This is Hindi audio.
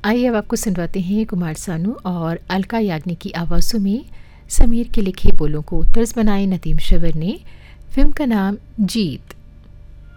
आइए अब आपको सुनवाते हैं कुमार सानू और अलका याग्निक की आवाज़ों में समीर के लिखे बोलों को तर्ज बनाए नदीम श्रवण ने। फिल्म का नाम जीत।